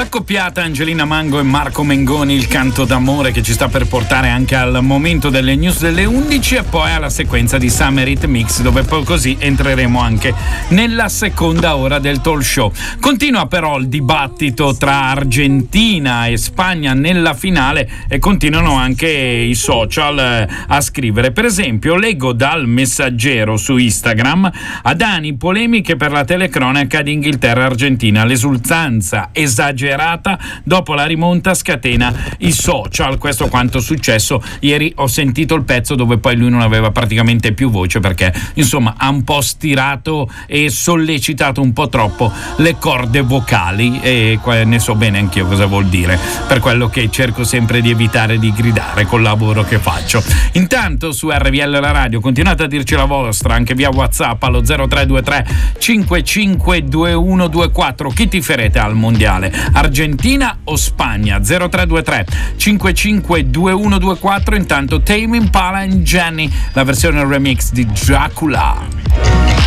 L'accoppiata Angelina Mango e Marco Mengoni, il canto d'amore che ci sta per portare anche al momento delle news delle 11 e poi alla sequenza di Summer Hit Mix, dove poi così entreremo anche nella seconda ora del talk show. Continua però il dibattito tra Argentina e Spagna nella finale e continuano anche i social a scrivere. Per esempio leggo dal Messaggero su Instagram: ad Ani polemiche per la telecronaca di Inghilterra-Argentina, l'esultanza esagerata dopo la rimonta scatena i social. Questo quanto successo ieri. Ho sentito il pezzo dove poi lui non aveva praticamente più voce perché insomma ha un po' stirato e sollecitato un po' troppo le corde vocali e ne so bene anch'io cosa vuol dire, per quello che cerco sempre di evitare di gridare col lavoro che faccio. Intanto su RVL la radio continuate a dirci la vostra anche via WhatsApp allo 0323 552124. Chi tiferete al mondiale, Argentina o Spagna? 0323 552124. Intanto Tame Impala and Jenny, la versione remix di Dracula.